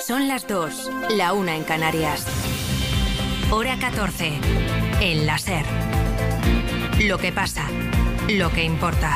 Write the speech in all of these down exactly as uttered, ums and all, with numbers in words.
Son las dos, la una en Canarias. Hora catorce, en la SER. Lo que pasa, lo que importa.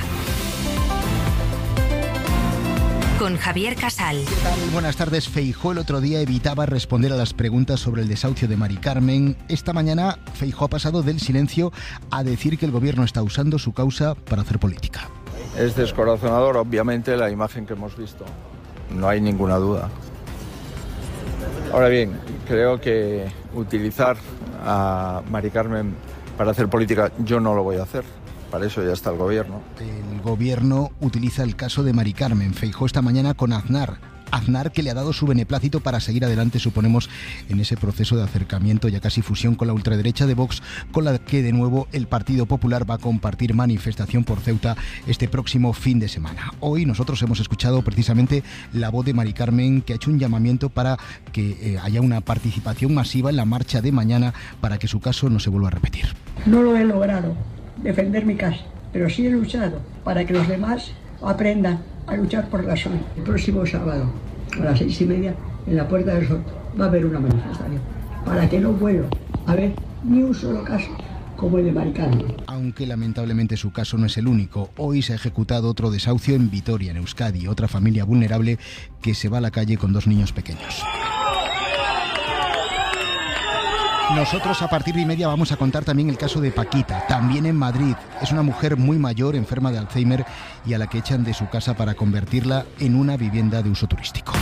Con Javier Casal. ¿Qué tal? Buenas tardes. Feijóo el otro día evitaba responder a las preguntas sobre el desahucio de Mari Carmen. Esta mañana Feijóo ha pasado del silencio a decir que el gobierno está usando su causa para hacer política. Es descorazonador, obviamente, la imagen que hemos visto. No hay ninguna duda. Ahora bien, creo que utilizar a Mari Carmen para hacer política, yo no lo voy a hacer. Para eso ya está el gobierno. El gobierno utiliza el caso de Mari Carmen. Feijóo esta mañana con Aznar. Aznar, que le ha dado su beneplácito para seguir adelante, suponemos, en ese proceso de acercamiento, ya casi fusión con la ultraderecha de Vox, con la que de nuevo el Partido Popular va a compartir manifestación por Ceuta este próximo fin de semana. Hoy nosotros hemos escuchado precisamente la voz de Mari Carmen, que ha hecho un llamamiento para que eh, haya una participación masiva en la marcha de mañana para que su caso no se vuelva a repetir. No lo he logrado defender mi casa, pero sí he luchado para que los demás aprendan a luchar por la suya. El próximo sábado a las seis y media en la Puerta del Sol va a haber una manifestación para que no vuelva a haber ni un solo caso como el de Mari Carmen. Aunque lamentablemente su caso no es el único. Hoy se ha ejecutado otro desahucio en Vitoria, en Euskadi, otra familia vulnerable que se va a la calle con dos niños pequeños. Nosotros a partir de y media vamos a contar también el caso de Paquita, también en Madrid. Es una mujer muy mayor, enferma de Alzheimer, y a la que echan de su casa para convertirla en una vivienda de uso turístico.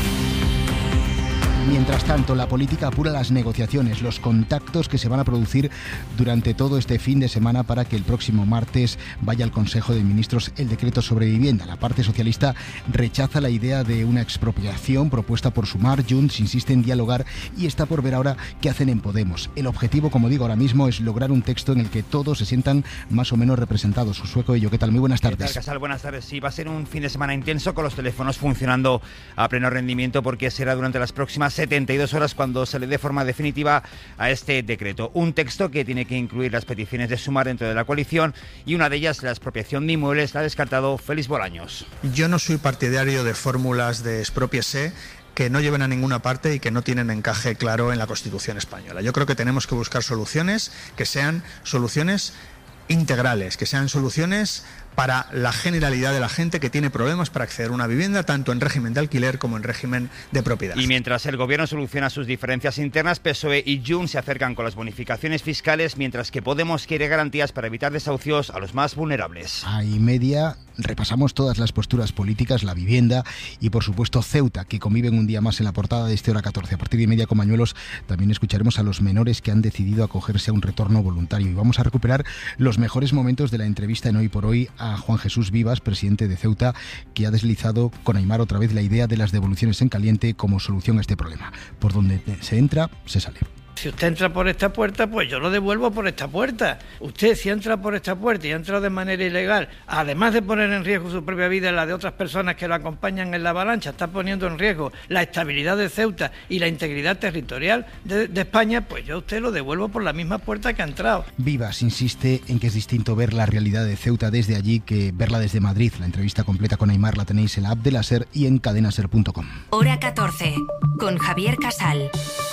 Mientras tanto, la política apura las negociaciones, los contactos que se van a producir durante todo este fin de semana para que el próximo martes vaya al Consejo de Ministros el decreto sobre vivienda. La parte socialista rechaza la idea de una expropiación propuesta por Sumar. Junts insiste en dialogar y está por ver ahora qué hacen en Podemos. El objetivo, como digo ahora mismo, es lograr un texto en el que todos se sientan más o menos representados. Sueco Ello, ¿qué tal? Muy buenas tardes. ¿Qué tal, Casal? Buenas tardes. Sí, va a ser un fin de semana intenso con los teléfonos funcionando a pleno rendimiento porque será durante las próximas setenta y dos horas cuando se le dé forma definitiva a este decreto. Un texto que tiene que incluir las peticiones de Sumar dentro de la coalición y una de ellas, la expropiación de inmuebles, la ha descartado Félix Bolaños. Yo no soy partidario de fórmulas de expropiese que no lleven a ninguna parte y que no tienen encaje claro en la Constitución española. Yo creo que tenemos que buscar soluciones que sean soluciones integrales, que sean soluciones para la generalidad de la gente que tiene problemas para acceder a una vivienda, tanto en régimen de alquiler como en régimen de propiedad. Y mientras el gobierno soluciona sus diferencias internas, P S O E y Junts se acercan con las bonificaciones fiscales, mientras que Podemos quiere garantías para evitar desahucios a los más vulnerables. A y media repasamos todas las posturas políticas, la vivienda y por supuesto Ceuta, que conviven un día más en la portada de este Hora catorce. A partir de y media con Mañuelos también escucharemos a los menores que han decidido acogerse a un retorno voluntario y vamos a recuperar los mejores momentos de la entrevista en Hoy por Hoy a Juan Jesús Vivas, presidente de Ceuta, que ha deslizado con Aimar otra vez la idea de las devoluciones en caliente como solución a este problema. Por donde se entra, se sale. Si usted entra por esta puerta, pues yo lo devuelvo por esta puerta. Usted, si entra por esta puerta y ha entrado de manera ilegal, además de poner en riesgo su propia vida y la de otras personas que lo acompañan en la avalancha, está poniendo en riesgo la estabilidad de Ceuta y la integridad territorial de, de España, pues yo a usted lo devuelvo por la misma puerta que ha entrado. Vivas insiste en que es distinto ver la realidad de Ceuta desde allí que verla desde Madrid. La entrevista completa con Aimar la tenéis en la app de la SER y en cadena ser punto com. Hora catorce, con Javier Casal.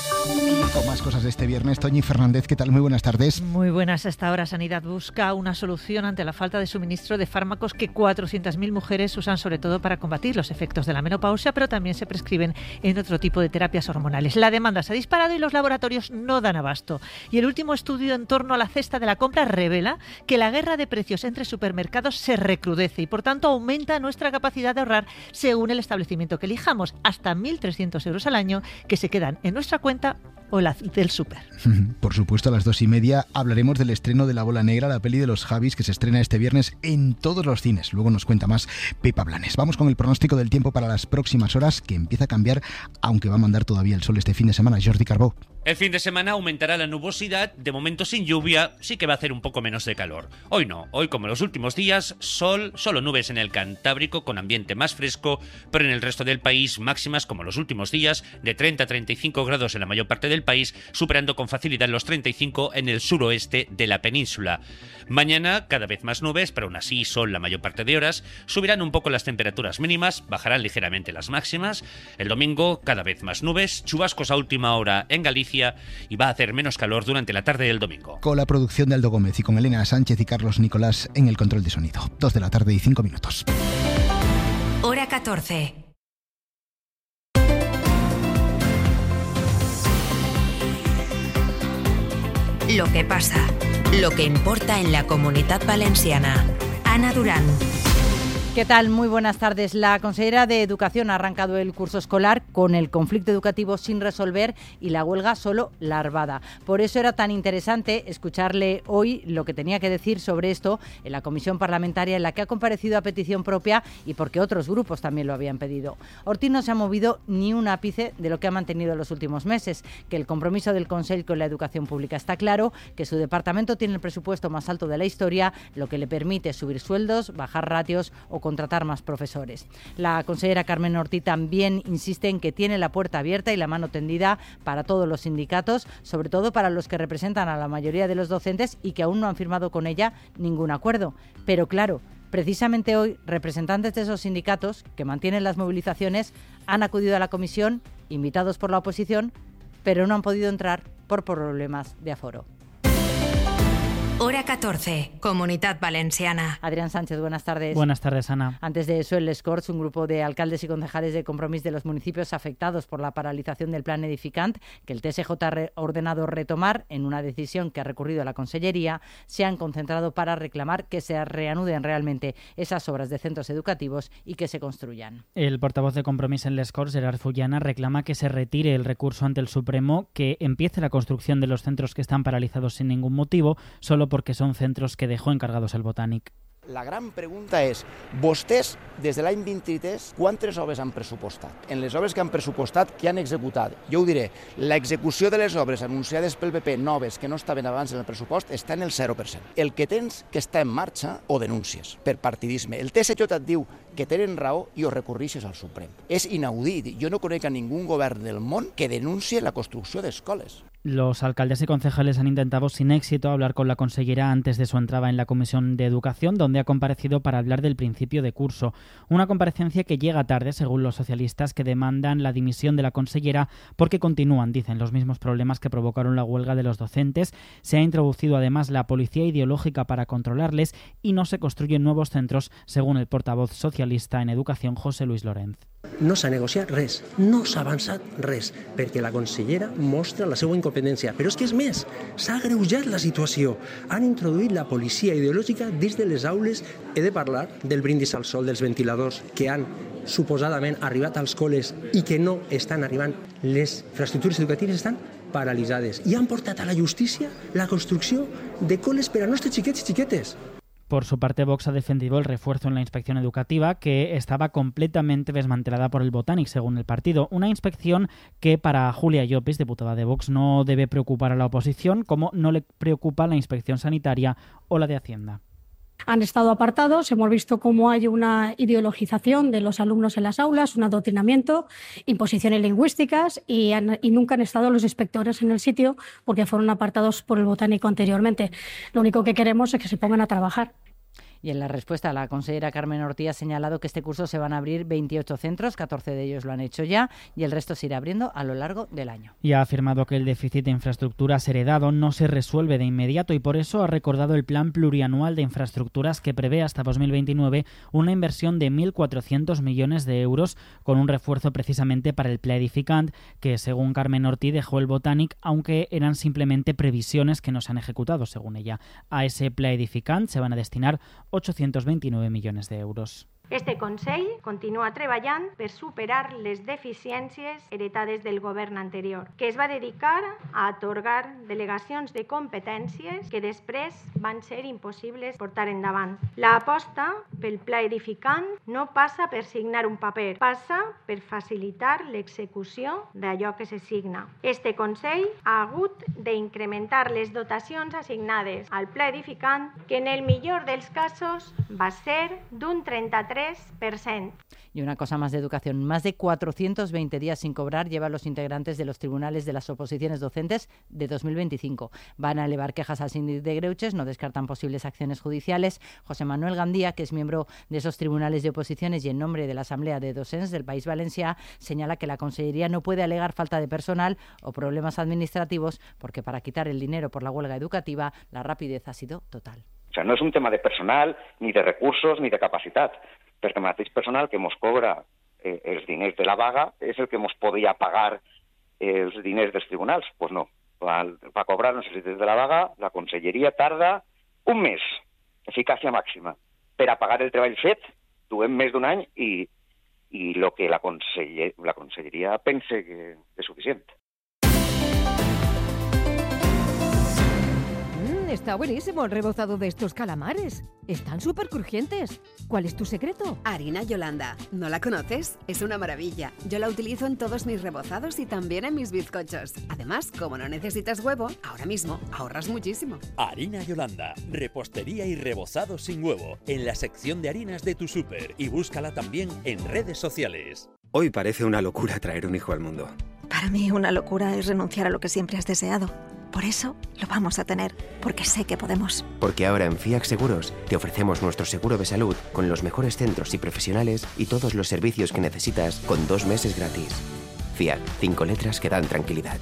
Y con más cosas de este viernes, Toñi Fernández, ¿qué tal? Muy buenas tardes. Muy buenas. Hasta ahora Sanidad busca una solución ante la falta de suministro de fármacos que cuatrocientas mil mujeres usan sobre todo para combatir los efectos de la menopausia, pero también se prescriben en otro tipo de terapias hormonales. La demanda se ha disparado y los laboratorios no dan abasto. Y el último estudio en torno a la cesta de la compra revela que la guerra de precios entre supermercados se recrudece y por tanto aumenta nuestra capacidad de ahorrar según el establecimiento que elijamos, hasta mil trescientos euros al año que se quedan en nuestra cuenta o la del súper. Por supuesto, a las dos y media hablaremos del estreno de La Bola Negra, la peli de los Javis, que se estrena este viernes en todos los cines. Luego nos cuenta más Pepa Blanes. Vamos con el pronóstico del tiempo para las próximas horas, que empieza a cambiar, aunque va a mandar todavía el sol este fin de semana. Jordi Carbó. El fin de semana aumentará la nubosidad, de momento sin lluvia, sí que va a hacer un poco menos de calor. Hoy no, hoy como los últimos días, sol, solo nubes en el Cantábrico con ambiente más fresco, pero en el resto del país máximas como los últimos días, de treinta a treinta y cinco grados en la mayor parte del país, superando con facilidad los treinta y cinco en el suroeste de la península. Mañana cada vez más nubes, pero aún así sol la mayor parte de horas, subirán un poco las temperaturas mínimas, bajarán ligeramente las máximas. El domingo cada vez más nubes, chubascos a última hora en Galicia, y va a hacer menos calor durante la tarde del domingo. Con la producción de Aldo Gómez y con Elena Sánchez y Carlos Nicolás en el control de sonido. Dos de la tarde y cinco minutos. Hora catorce. Lo que pasa, lo que importa en la Comunitat Valenciana. Ana Durán. ¿Qué tal? Muy buenas tardes. La consellera de Educación ha arrancado el curso escolar con el conflicto educativo sin resolver y la huelga solo larvada. Por eso era tan interesante escucharle hoy lo que tenía que decir sobre esto en la comisión parlamentaria en la que ha comparecido a petición propia y porque otros grupos también lo habían pedido. Ortiz no se ha movido ni un ápice de lo que ha mantenido en los últimos meses, que el compromiso del Consell con la educación pública está claro, que su departamento tiene el presupuesto más alto de la historia, lo que le permite subir sueldos, bajar ratios o contratar más profesores. La consellera Carmen Ortiz también insiste en que tiene la puerta abierta y la mano tendida para todos los sindicatos, sobre todo para los que representan a la mayoría de los docentes y que aún no han firmado con ella ningún acuerdo. Pero claro, precisamente hoy, representantes de esos sindicatos que mantienen las movilizaciones han acudido a la comisión, invitados por la oposición, pero no han podido entrar por problemas de aforo. Hora catorce, Comunitat Valenciana. Adrián Sánchez, buenas tardes. Buenas tardes, Ana. Antes de eso, el Les Corts, un grupo de alcaldes y concejales de Compromís de los municipios afectados por la paralización del plan Edificant, que el T S J ha ordenado retomar en una decisión que ha recurrido a la Consellería, se han concentrado para reclamar que se reanuden realmente esas obras de centros educativos y que se construyan. El portavoz de Compromís en Les Corts, Gerard Fullana, reclama que se retire el recurso ante el Supremo, que empiece la construcción de los centros que están paralizados sin ningún motivo, solo porque son centros que dejó encargados el Botànic. La gran pregunta és, vostès, des de l'any vint-i-tres, quantes obres han pressupostat? En les obres que han pressupostat, què han executat? Jo ho diré, l'execució de les obres anunciades pel P P noves que no estaven abans en el pressupost està en el zero per cent. El que tens que està en marxa o denúncies per partidisme. El T S J et diu que tenen raó i ho recurrixes al Suprem. És inaudit. Jo no conec a ningú govern del món que denuncie la construcció d'escoles. Los alcaldes y concejales han intentado sin éxito hablar con la consellera antes de su entrada en la Comisión de Educación, donde ha comparecido para hablar del principio de curso. Una comparecencia que llega tarde, según los socialistas, que demandan la dimisión de la consellera porque continúan, dicen, los mismos problemas que provocaron la huelga de los docentes. Se ha introducido además la policía ideológica para controlarles y no se construyen nuevos centros, según el portavoz socialista en Educación, José Luis Lorenz. No s'ha negociat res, no s'ha avançat res, perquè la consellera mostra la seva incompetència. Però és que és més, s'ha agreujat la situació. Han introduït la policia ideològica dins de les aules. He de parlar del brindis al sol, dels ventiladors que han suposadament arribat als col·les i que no estan arribant. Les infraestructures educatives estan paralitzades i han portat a la justícia la construcció de col·les per a nostres xiquets i xiquetes. Por su parte, Vox ha defendido el refuerzo en la inspección educativa, que estaba completamente desmantelada por el Botànic, según el partido. Una inspección que para Julia Llopis, diputada de Vox, no debe preocupar a la oposición, como no le preocupa la inspección sanitaria o la de Hacienda. Han estado apartados, hemos visto cómo hay una ideologización de los alumnos en las aulas, un adoctrinamiento, imposiciones lingüísticas y, han, y nunca han estado los inspectores en el sitio porque fueron apartados por el Botánico anteriormente. Lo único que queremos es que se pongan a trabajar. Y en la respuesta, la consellera Carmen Ortiz ha señalado que este curso se van a abrir veintiocho centros, catorce de ellos lo han hecho ya, y el resto se irá abriendo a lo largo del año. Y ha afirmado que el déficit de infraestructuras heredado no se resuelve de inmediato y por eso ha recordado el plan plurianual de infraestructuras que prevé hasta dos mil veintinueve una inversión de mil cuatrocientos millones de euros con un refuerzo precisamente para el Pla Edificant, que según Carmen Ortiz dejó el Botànic, aunque eran simplemente previsiones que no se han ejecutado, según ella. A ese Pla Edificant se van a destinar ochocientos veintinueve millones de euros. Este Consell continua treballant per superar les deficiències heretades del govern anterior, que es va dedicar a atorgar delegacions de competències que després van ser impossibles portar endavant. L'aposta pel pla edificant no passa per signar un paper, passa per facilitar l'execució d'allò que se signa. Este Consell ha hagut d'incrementar les dotacions assignades al pla edificant, que en el millor dels casos va ser d'un trenta-tres per cent. Y una cosa más de educación. Más de cuatrocientos veinte días sin cobrar llevan los integrantes de los tribunales de las oposiciones docentes de dos mil veinticinco. Van a elevar quejas al síndic de Greuges, no descartan posibles acciones judiciales. José Manuel Gandía, que es miembro de esos tribunales de oposiciones y en nombre de la Asamblea de Docents del País Valencià, señala que la Consellería no puede alegar falta de personal o problemas administrativos porque para quitar el dinero por la huelga educativa la rapidez ha sido total. O sea, no és un tema de personal, ni de recursos, ni de capacitat, perquè el mateix personal que mos cobra eh, els diners de la vaga és el que mos podia pagar eh, els diners dels tribunals. Doncs pues no, per cobrar els diners de la vaga la Conselleria tarda un mes, eficàcia màxima. Per a pagar el treball fet, duem més d'un any i, i el que la, conseller, la Conselleria pensa que és suficient. Está buenísimo el rebozado de estos calamares. Están súper crujientes. ¿Cuál es tu secreto? Harina Yolanda. ¿No la conoces? Es una maravilla. Yo la utilizo en todos mis rebozados y también en mis bizcochos. Además, como no necesitas huevo, ahora mismo ahorras muchísimo. Harina Yolanda. Repostería y rebozado sin huevo. En la sección de harinas de tu súper. Y búscala también en redes sociales. Hoy parece una locura traer un hijo al mundo. Para mí una locura es renunciar a lo que siempre has deseado. Por eso lo vamos a tener, porque sé que podemos. Porque ahora en Fiac Seguros te ofrecemos nuestro seguro de salud con los mejores centros y profesionales y todos los servicios que necesitas con dos meses gratis. Fiac, cinco letras que dan tranquilidad.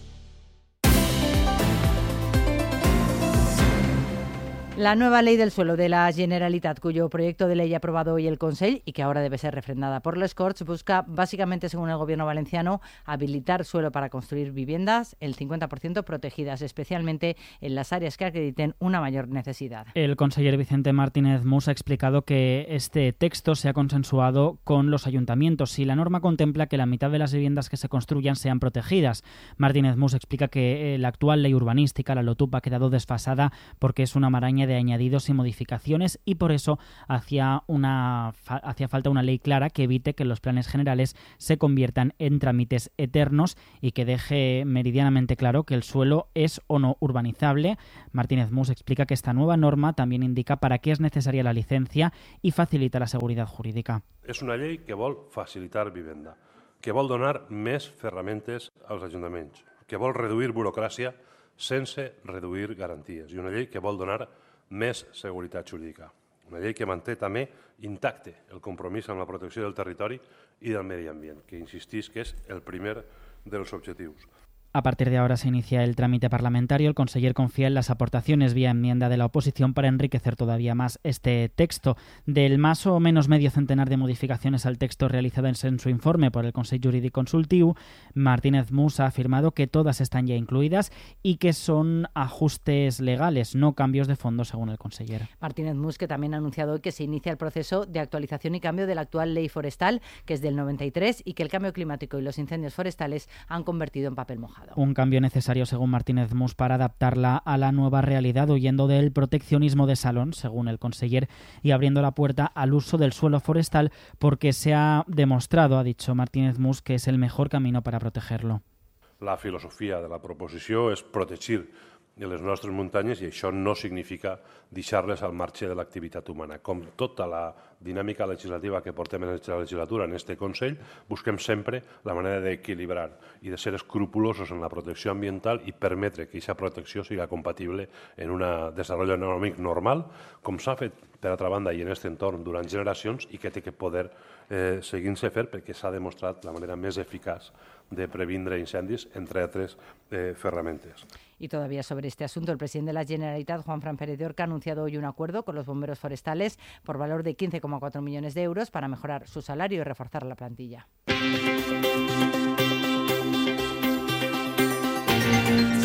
La nueva ley del suelo de la Generalitat, cuyo proyecto de ley ha aprobado hoy el Consell y que ahora debe ser refrendada por les Corts, busca básicamente, según el gobierno valenciano, habilitar suelo para construir viviendas, el cincuenta por ciento protegidas, especialmente en las áreas que acrediten una mayor necesidad. El conseller Vicente Martínez Mus ha explicado que este texto se ha consensuado con los ayuntamientos y la norma contempla que la mitad de las viviendas que se construyan sean protegidas. Martínez Mus explica que la actual ley urbanística, la LOTUP, ha quedado desfasada porque es una maraña de añadidos y modificaciones y por eso hacía, una, hacía falta una ley clara que evite que los planes generales se conviertan en trámites eternos y que deje meridianamente claro que el suelo es o no urbanizable. Martínez Mus explica que esta nueva norma también indica para qué es necesaria la licencia y facilita la seguridad jurídica. És una llei que vol facilitar vivenda, que vol donar més ferramentes als ajuntaments, que vol reduir burocràcia sense reduir garanties i una llei que vol donar més seguretat jurídica. Una llei que manté també intacte el compromís amb la protecció del territori i del medi ambient, que insistís que és el primer dels objectius. A partir de ahora se inicia el trámite parlamentario. El conseller confía en las aportaciones vía enmienda de la oposición para enriquecer todavía más este texto. Del más o menos medio centenar de modificaciones al texto realizado en su informe por el Consell Jurídic Consultiu, Martínez Mus ha afirmado que todas están ya incluidas y que son ajustes legales, no cambios de fondo, según el conseller. Martínez Mus, que también ha anunciado hoy que se inicia el proceso de actualización y cambio de la actual ley forestal, que es del noventa y tres, y que el cambio climático y los incendios forestales han convertido en papel mojado. Un cambio necesario, según Martínez Mus, para adaptarla a la nueva realidad, huyendo del proteccionismo de salón, según el conseller, y abriendo la puerta al uso del suelo forestal porque se ha demostrado, ha dicho Martínez Mus, que es el mejor camino para protegerlo. La filosofia de la proposició és protegir les nostres muntanyes i això no significa deixar-les al marge de l'activitat humana. Com tota la dinàmica legislativa que portem en la legislatura en este Consell, busquem sempre la manera d'equilibrar i de ser escrupulosos en la protecció ambiental i permetre que aquesta protecció siga compatible en un desenvolupament econòmic normal, com s'ha fet, per altra banda, i en aquest entorn durant generacions i que té que poder eh, seguir-se fer perquè s'ha demostrat la manera més eficaç de previndre incendis, entre altres eh, ferramentes. Y todavía sobre este asunto, el presidente de la Generalitat, Juanfran Pérez de Orca, ha anunciado hoy un acuerdo con los bomberos forestales por valor de quince coma cuatro millones de euros para mejorar su salario y reforzar la plantilla.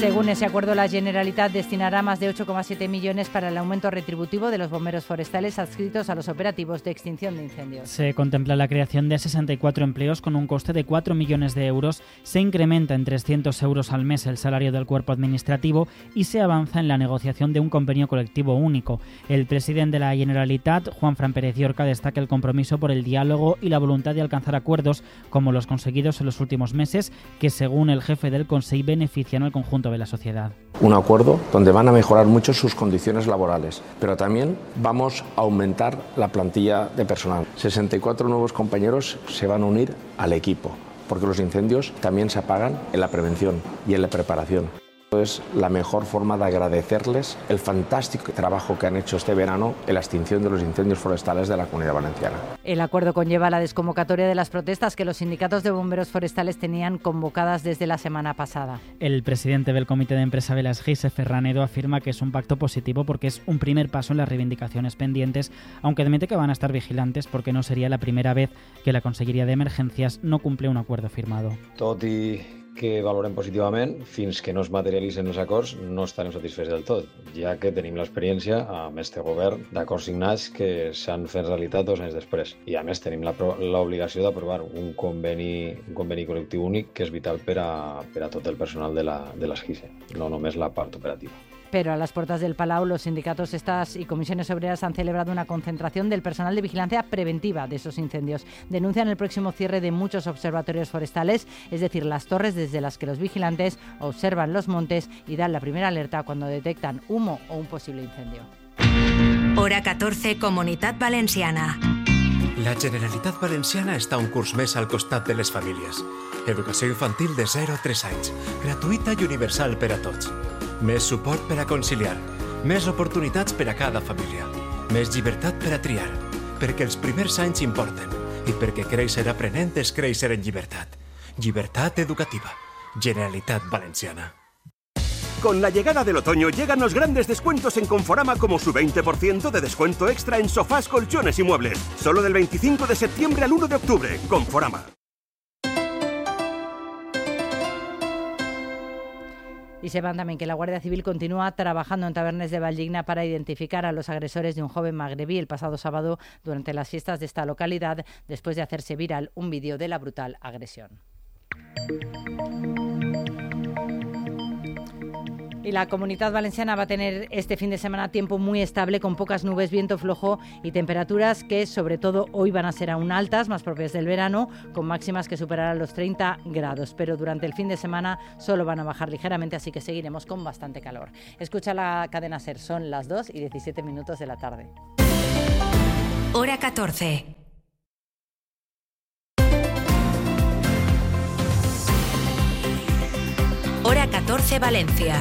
Según ese acuerdo, la Generalitat destinará más de ocho coma siete millones para el aumento retributivo de los bomberos forestales adscritos a los operativos de extinción de incendios. Se contempla la creación de sesenta y cuatro empleos con un coste de cuatro millones de euros, se incrementa en trescientos euros al mes el salario del cuerpo administrativo y se avanza en la negociación de un convenio colectivo único. El presidente de la Generalitat, Juanfran Pérez Llorca, destaca el compromiso por el diálogo y la voluntad de alcanzar acuerdos como los conseguidos en los últimos meses, que según el jefe del Consejo benefician al conjunto de la sociedad. Un acuerdo donde van a mejorar mucho sus condiciones laborales, pero también vamos a aumentar la plantilla de personal. sesenta y cuatro nuevos compañeros se van a unir al equipo, porque los incendios también se apagan en la prevención y en la preparación. Es la mejor forma de agradecerles el fantástico trabajo que han hecho este verano en la extinción de los incendios forestales de la Comunidad Valenciana. El acuerdo conlleva la desconvocatoria de las protestas que los sindicatos de bomberos forestales tenían convocadas desde la semana pasada. El presidente del Comité de Empresa de las Gise, Ferranedo, afirma que es un pacto positivo porque es un primer paso en las reivindicaciones pendientes, aunque admite que van a estar vigilantes porque no sería la primera vez que la Conselleria de Emergencias no cumple un acuerdo firmado. Tot i que valorem positivament, fins que no es materialitzen els acords no estarem satisfets del tot, ja que tenim l'experiència amb este govern d'acords signats que s'han fet realitat dos anys després. I a més tenim l'obligació d'aprovar un conveni, un conveni col·lectiu únic que és vital per a, per a tot el personal de la, de les Gise, no només la part operativa. Pero a las puertas del Palau, los sindicatos estas y comisiones obreras han celebrado una concentración del personal de vigilancia preventiva de esos incendios. Denuncian el próximo cierre de muchos observatorios forestales, es decir, las torres desde las que los vigilantes observan los montes y dan la primera alerta cuando detectan humo o un posible incendio. Hora catorce, Comunitat Valenciana. La Generalitat Valenciana està un curs més al costat de les famílies. Educació infantil de zero a tres anys, gratuïta i universal per a tots. Més suport per a conciliar, més oportunitats per a cada família, més llibertat per a triar, perquè els primers anys importen i perquè créixer aprenent és créixer en llibertat. Llibertat educativa. Generalitat Valenciana. Con la llegada del otoño llegan los grandes descuentos en Conforama, como su veinte por ciento de descuento extra en sofás, colchones y muebles. Solo del veinticinco de septiembre al uno de octubre. Conforama. Y sepan también que la Guardia Civil continúa trabajando en Tabernes de Valldigna para identificar a los agresores de un joven magrebí el pasado sábado durante las fiestas de esta localidad, después de hacerse viral un vídeo de la brutal agresión. Y la Comunidad Valenciana va a tener este fin de semana tiempo muy estable, con pocas nubes, viento flojo y temperaturas que sobre todo hoy van a ser aún altas, más propias del verano, con máximas que superarán los treinta grados. Pero durante el fin de semana solo van a bajar ligeramente, así que seguiremos con bastante calor. Escucha la cadena SER, son las dos y diecisiete minutos de la tarde. Hora catorce. Hora catorce, Valencia.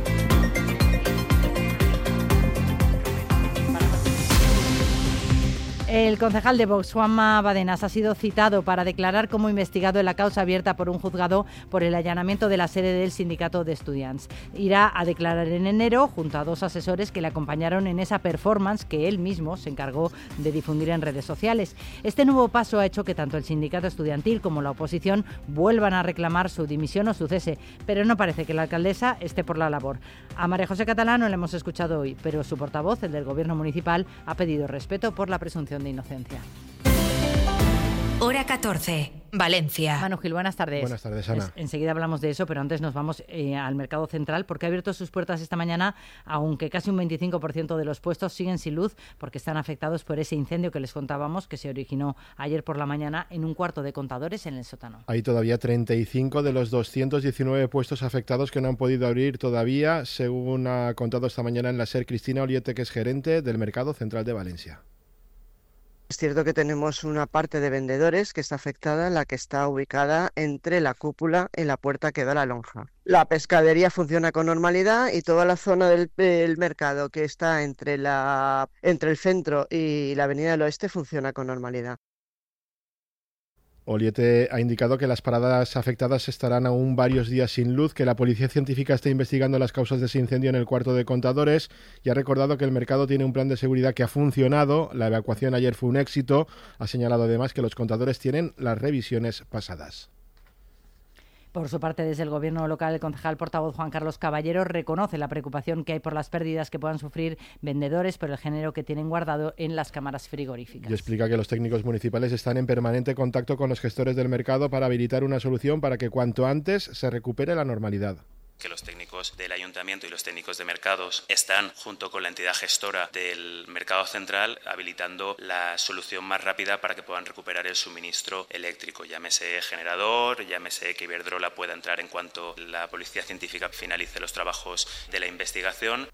El concejal de Vox, Juanma Badenas, ha sido citado para declarar como investigado en la causa abierta por un juzgado por el allanamiento de la sede del sindicato de estudiantes. Irá a declarar en enero junto a dos asesores que le acompañaron en esa performance que él mismo se encargó de difundir en redes sociales. Este nuevo paso ha hecho que tanto el sindicato estudiantil como la oposición vuelvan a reclamar su dimisión o su cese, pero no parece que la alcaldesa esté por la labor. A María José Catalán no la hemos escuchado hoy, pero su portavoz, el del gobierno municipal, ha pedido respeto por la presunción de inocencia. Hora catorce, Valencia. Manu Gil, buenas tardes. Buenas tardes, Ana. Es, enseguida hablamos de eso, pero antes nos vamos eh, al mercado central, porque ha abierto sus puertas esta mañana, aunque casi un veinticinco por ciento de los puestos siguen sin luz porque están afectados por ese incendio que les contábamos, que se originó ayer por la mañana en un cuarto de contadores en el sótano. Hay todavía treinta y cinco de los doscientos diecinueve puestos afectados que no han podido abrir todavía, según ha contado esta mañana en la SER Cristina Oliete, que es gerente del mercado central de Valencia. Es cierto que tenemos una parte de vendedores que está afectada, la que está ubicada entre la cúpula y la puerta que da a la lonja. La pescadería funciona con normalidad y toda la zona del, del mercado que está entre, la, entre el centro y la avenida del oeste funciona con normalidad. Oliete ha indicado que las paradas afectadas estarán aún varios días sin luz, que la Policía Científica está investigando las causas de ese incendio en el cuarto de contadores y ha recordado que el mercado tiene un plan de seguridad que ha funcionado, la evacuación ayer fue un éxito, ha señalado además que los contadores tienen las revisiones pasadas. Por su parte, desde el Gobierno local, el concejal portavoz Juan Carlos Caballero reconoce la preocupación que hay por las pérdidas que puedan sufrir vendedores por el género que tienen guardado en las cámaras frigoríficas. Y explica que los técnicos municipales están en permanente contacto con los gestores del mercado para habilitar una solución para que cuanto antes se recupere la normalidad. Que los técnicos del ayuntamiento y los técnicos de mercados están, junto con la entidad gestora del mercado central, habilitando la solución más rápida para que puedan recuperar el suministro eléctrico. Llámese generador, llámese que Iberdrola pueda entrar en cuanto la policía científica finalice los trabajos de la investigación.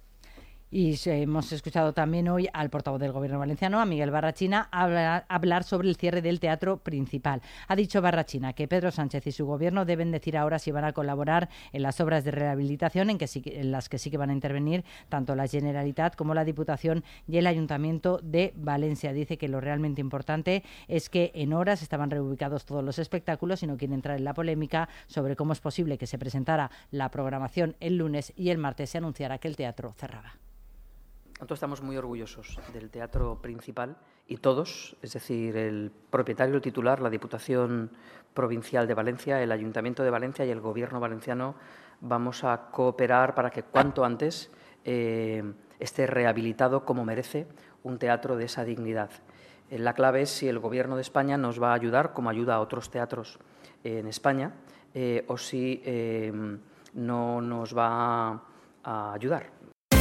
Y hemos escuchado también hoy al portavoz del Gobierno valenciano, a Miguel Barrachina, hablar, hablar sobre el cierre del Teatro Principal. Ha dicho Barrachina que Pedro Sánchez y su Gobierno deben decir ahora si van a colaborar en las obras de rehabilitación en, que sí, en las que sí que van a intervenir tanto la Generalitat como la Diputación y el Ayuntamiento de Valencia. Dice que lo realmente importante es que en horas estaban reubicados todos los espectáculos y no quiere entrar en la polémica sobre cómo es posible que se presentara la programación el lunes y el martes se anunciara que el teatro cerraba. Nosotros estamos muy orgullosos del Teatro Principal y todos, es decir, el propietario, el titular, la Diputación Provincial de Valencia, el Ayuntamiento de Valencia y el Gobierno valenciano, vamos a cooperar para que cuanto antes eh, esté rehabilitado como merece un teatro de esa dignidad. Eh, la clave es si el Gobierno de España nos va a ayudar, como ayuda a otros teatros eh, en España, eh, o si eh, no nos va a ayudar.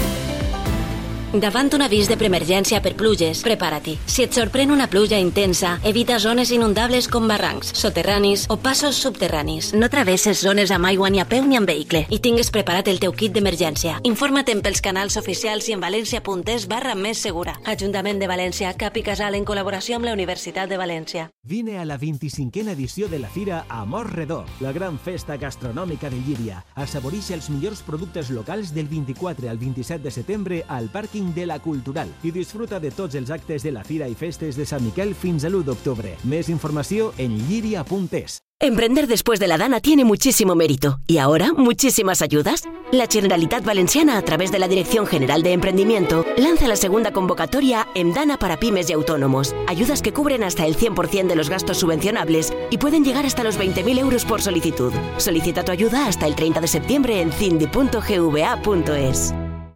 Davant un avís de preemergència per pluges, prepara-t'hi. Si et sorprèn una pluja intensa, evita zones inundables com barrancs, soterranis o passos subterranis. No travesses zones amb aigua ni a peu ni amb vehicle i tingues preparat el teu kit d'emergència. Informa't pels canals oficials i en valencia.es barra més segura. Ajuntament de València, Cap i Casal en col·laboració amb la Universitat de València. Vine a la vint-i-cinquena edició de la Fira Amor Redó, la gran festa gastronòmica de Llíria. Assaborisca els millors productes locals del vint-i-quatre al vint-i-set de setembre al pàrquing de la Cultural i disfruta de tots els actes de la Fira i Festes de Sant Miquel fins a l'u d'octubre. Més informació en lliria punt es. Emprender después de la DANA tiene muchísimo mérito. ¿Y ahora muchísimas ayudas? La Generalitat Valenciana, a través de la Dirección General de Emprendimiento, lanza la segunda convocatoria en DANA para pymes y autónomos. Ayudas que cubren hasta el cien por ciento de los gastos subvencionables y pueden llegar hasta los veinte mil euros por solicitud. Solicita tu ayuda hasta el treinta de septiembre en cindi punto gva punto es.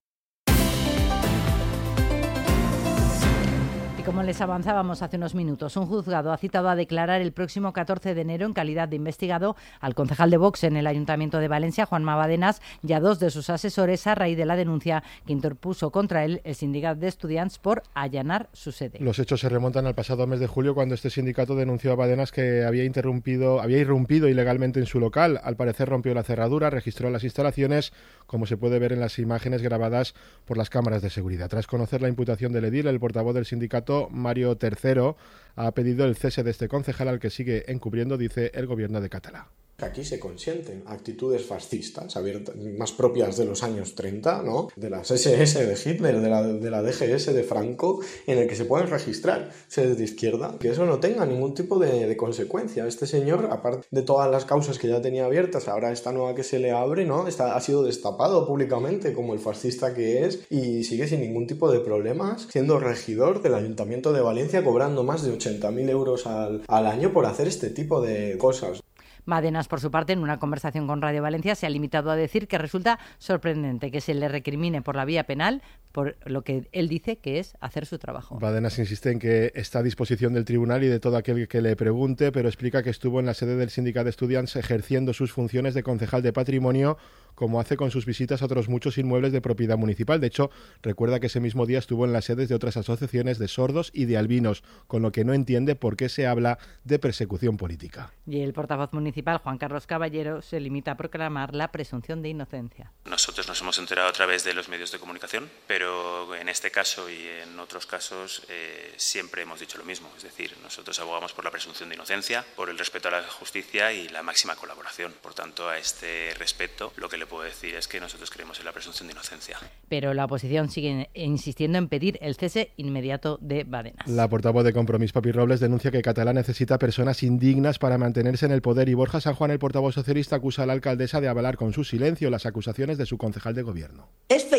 Como les avanzábamos hace unos minutos, un juzgado ha citado a declarar el próximo catorce de enero en calidad de investigado al concejal de Vox en el Ayuntamiento de Valencia, Juanma Badenas, y a dos de sus asesores a raíz de la denuncia que interpuso contra él el sindicato de estudiantes por allanar su sede. Los hechos se remontan al pasado mes de julio, cuando este sindicato denunció a Badenas que había interrumpido, había irrumpido ilegalmente en su local. Al parecer rompió la cerradura, registró las instalaciones, como se puede ver en las imágenes grabadas por las cámaras de seguridad. Tras conocer la imputación del edil, el portavoz del sindicato, Mario Tercero, ha pedido el cese de este concejal al que sigue encubriendo, dice el gobierno de Catalá. Aquí se consienten actitudes fascistas, más propias de los años treinta, ¿no? De las ese ese de Hitler, de la, de la D G S de Franco, en el que se pueden registrar sedes de izquierda, que eso no tenga ningún tipo de, de consecuencia. Este señor, aparte de todas las causas que ya tenía abiertas, ahora esta nueva que se le abre, ¿no? Está, ha sido destapado públicamente como el fascista que es y sigue sin ningún tipo de problemas, siendo regidor del Ayuntamiento de Valencia, cobrando más de ochenta mil euros al, al año por hacer este tipo de cosas. Badenas, por su parte, en una conversación con Radio Valencia, se ha limitado a decir que resulta sorprendente que se le recrimine por la vía penal por lo que él dice que es hacer su trabajo. Badenas insiste en que está a disposición del tribunal y de todo aquel que le pregunte, pero explica que estuvo en la sede del sindicato de estudiantes ejerciendo sus funciones de concejal de patrimonio, como hace con sus visitas a otros muchos inmuebles de propiedad municipal. De hecho, recuerda que ese mismo día estuvo en las sedes de otras asociaciones de sordos y de albinos, con lo que no entiende por qué se habla de persecución política. Y el portavoz municipal, Juan Carlos Caballero, se limita a proclamar la presunción de inocencia. Nosotros nos hemos enterado a través de los medios de comunicación, pero en este caso y en otros casos eh, siempre hemos dicho lo mismo. Es decir, nosotros abogamos por la presunción de inocencia, por el respeto a la justicia y la máxima colaboración. Por tanto, a este respecto, lo que le puedo decir es que nosotros creemos en la presunción de inocencia. Pero la oposición sigue insistiendo en pedir el cese inmediato de Badenas. La portavoz de Compromís, Papi Robles, denuncia que Catalá necesita personas indignas para mantenerse en el poder, y Borja San Juan, el portavoz socialista, acusa a la alcaldesa de avalar con su silencio las acusaciones de su concejal de gobierno. Es fake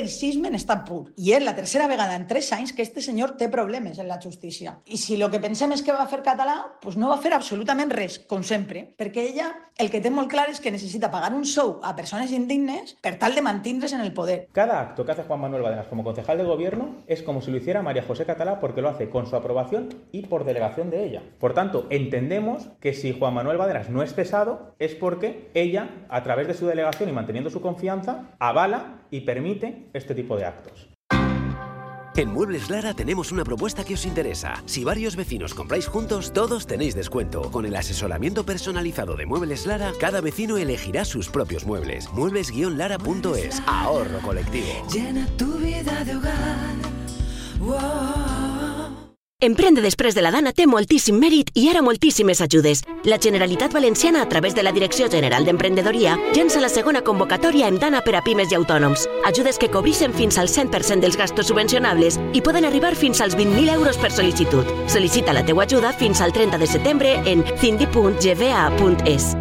el sisme en estat pur. I és la tercera vegada en tres anys que este senyor té problemes en la justícia. I si el que pensem és que va fer català, doncs no va fer absolutament res, com sempre, perquè ella el que té molt clar és que necessita pagar un sou a persones indignes per tal de mantindre's en el poder. Cada acto que hace Juan Manuel Badenas como concejal de gobierno es como si lo hiciera María José Catalá, porque lo hace con su aprobación y por delegación de ella. Por tanto, entendemos que si Juan Manuel Badenas no es cesado es porque ella, a través de su delegación y manteniendo su confianza, avala y permite este tipo de actos. En Muebles Lara tenemos una propuesta que os interesa. Si varios vecinos compráis juntos, todos tenéis descuento. Con el asesoramiento personalizado de Muebles Lara, cada vecino elegirá sus propios muebles. muebles guion lara punto es. Ahorro colectivo. Llena tu vida de hogar. Wow. Emprende després de la Dana té moltíssim mèrit i ara moltíssimes ajudes. La Generalitat Valenciana, a través de la Direcció General d'Emprenedoria, llença la segona convocatòria amb Dana per a pimes i autònoms. Ajudes que cobreixen fins al cent per cent dels gastos subvencionables i poden arribar fins als vint mil euros per sol·licitud. Sol·licita la teua ajuda fins al trenta de setembre en cindi punt g v a punt es.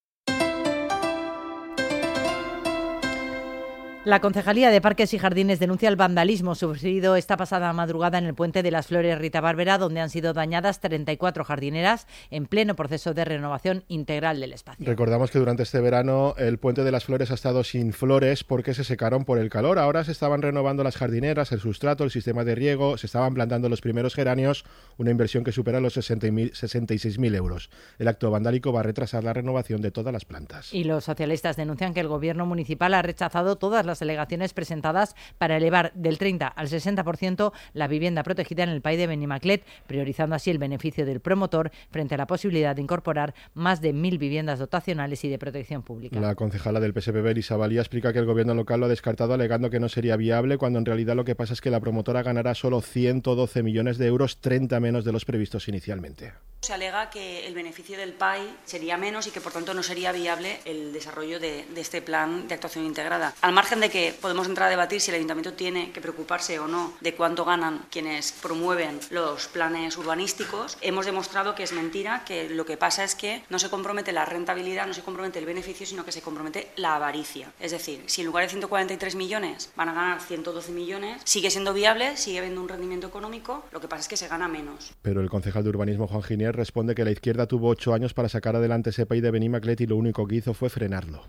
La Concejalía de Parques y Jardines denuncia el vandalismo sufrido esta pasada madrugada en el Puente de las Flores Rita Bárbara, donde han sido dañadas treinta y cuatro jardineras en pleno proceso de renovación integral del espacio. Recordamos que durante este verano el Puente de las Flores ha estado sin flores porque se secaron por el calor. Ahora se estaban renovando las jardineras, el sustrato, el sistema de riego, se estaban plantando los primeros geranios, una inversión que supera los sesenta y seis mil euros. El acto vandálico va a retrasar la renovación de todas las plantas. Y los socialistas denuncian que el gobierno municipal ha rechazado todas las las alegaciones presentadas para elevar del treinta al sesenta por ciento la vivienda protegida en el P A I de Benimaclet, priorizando así el beneficio del promotor frente a la posibilidad de incorporar más de mil viviendas dotacionales y de protección pública. La concejala del P S P B, Elisa Valía, explica que el gobierno local lo ha descartado alegando que no sería viable, cuando en realidad lo que pasa es que la promotora ganará solo ciento doce millones de euros, treinta menos de los previstos inicialmente. Se alega que el beneficio del P A I sería menos y que por tanto no sería viable el desarrollo de, de este plan de actuación integrada. Al margen de que podemos entrar a debatir si el Ayuntamiento tiene que preocuparse o no de cuánto ganan quienes promueven los planes urbanísticos, hemos demostrado que es mentira, que lo que pasa es que no se compromete la rentabilidad, no se compromete el beneficio, sino que se compromete la avaricia. Es decir, si en lugar de ciento cuarenta y tres millones van a ganar ciento doce millones, sigue siendo viable, sigue habiendo un rendimiento económico, lo que pasa es que se gana menos. Pero el concejal de urbanismo, Juan Ginier, responde que la izquierda tuvo ocho años para sacar adelante ese P A I de Benimaclet y lo único que hizo fue frenarlo.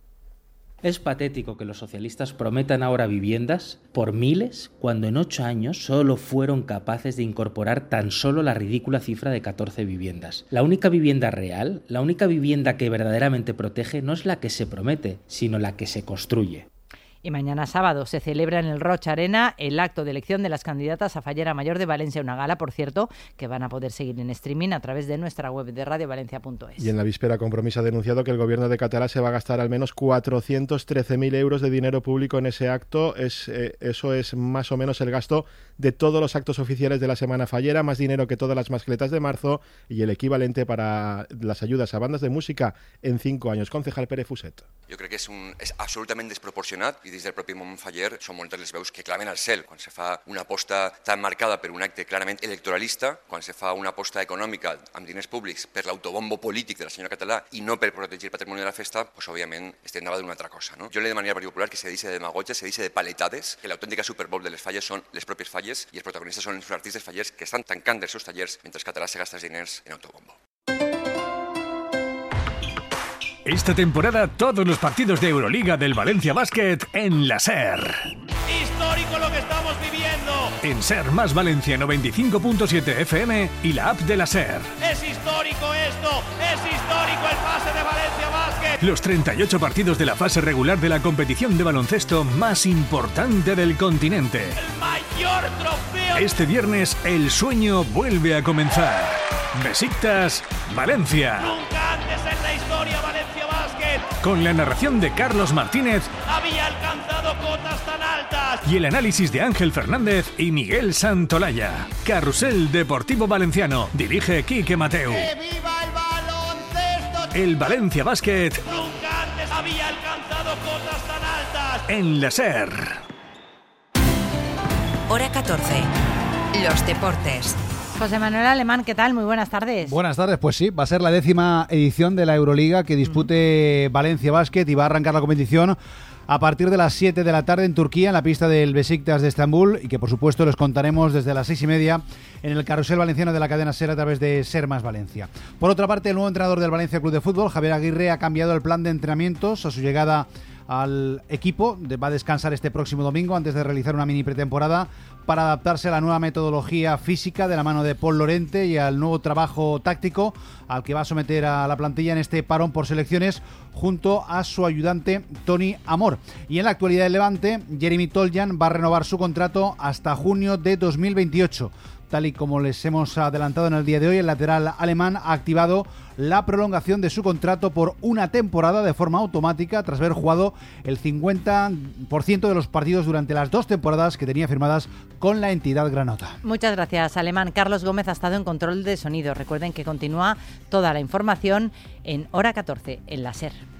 Es patético que los socialistas prometan ahora viviendas por miles cuando en ocho años solo fueron capaces de incorporar tan solo la ridícula cifra de catorce viviendas. La única vivienda real, la única vivienda que verdaderamente protege no es la que se promete, sino la que se construye. Y mañana sábado se celebra en el Rocha Arena el acto de elección de las candidatas a Fallera Mayor de Valencia, una gala, por cierto, que van a poder seguir en streaming a través de nuestra web de radio valencia punto es. Y en la víspera, Compromís ha denunciado que el gobierno de Catalá se va a gastar al menos cuatrocientos trece mil euros de dinero público en ese acto. Es, eh, eso es más o menos el gasto de todos los actos oficiales de la Semana Fallera, más dinero que todas las mascletas de marzo y el equivalente para las ayudas a bandas de música en cinco años. Concejal Pere Fuset. Jo crec que és, un, és absolutament desproporcionat i des del propi món faller són moltes les veus que clamen al cel quan se fa una aposta tan marcada per un acte clarament electoralista, quan se fa una aposta econòmica amb diners públics per l'autobombo polític de la senyora Català i no per protegir el patrimoni de la festa, pues òbviament estem davant d'una altra cosa. No? Jo li demanaria al Partit Popular que se deixi de demagogia, se deixi de paletades, que l'autèntica Super Bowl de les falles són les pròpies falles i els protagonistes són els artistes fallers que estan tancant els seus tallers mentre els catalans se gasten els diners en autobombo. Esta temporada todos los partidos de Euroliga del Valencia Basket en la SER. Histórico lo que estamos viviendo. En SER más Valencia noventa y cinco punto siete F M y la app de la SER. Es histórico esto, es histórico el pase de Valencia Basket. Los treinta y ocho partidos de la fase regular de la competición de baloncesto más importante del continente. El mayor trofeo. Este viernes el sueño vuelve a comenzar. Besiktas Valencia. Nunca antes en la historia Valencia Basket. Con la narración de Carlos Martínez. Había alcanzado cotas tan altas. Y el análisis de Ángel Fernández y Miguel Santolaya. Carrusel Deportivo Valenciano. Dirige Quique Mateu. ¡Que viva el baloncesto! El Valencia Basket. Nunca antes había alcanzado cotas tan altas. En la SER. Hora catorce. Los deportes. José Manuel Alemán, ¿qué tal? Muy buenas tardes. Buenas tardes, pues sí, va a ser la décima edición de la Euroliga que dispute uh-huh. Valencia Basket y va a arrancar la competición a partir de las siete de la tarde en Turquía, en la pista del Besiktas de Estambul, y que por supuesto les contaremos desde las seis y media en el carrusel valenciano de la cadena SER a través de SER más Valencia. Por otra parte, el nuevo entrenador del Valencia Club de Fútbol, Javier Aguirre, ha cambiado el plan de entrenamientos a su llegada al equipo. Va a descansar este próximo domingo antes de realizar una mini pretemporada para adaptarse a la nueva metodología física de la mano de Paul Lorente y al nuevo trabajo táctico al que va a someter a la plantilla en este parón por selecciones junto a su ayudante Tony Amor. Y en la actualidad del Levante, Jeremy Toljan va a renovar su contrato hasta junio de dos mil veintiocho. Tal y como les hemos adelantado en el día de hoy, el lateral alemán ha activado la prolongación de su contrato por una temporada de forma automática tras haber jugado el cincuenta por ciento de los partidos durante las dos temporadas que tenía firmadas con la entidad granota. Muchas gracias, Alemán. Carlos Gómez ha estado en control de sonido. Recuerden que continúa toda la información en Hora catorce en la SER.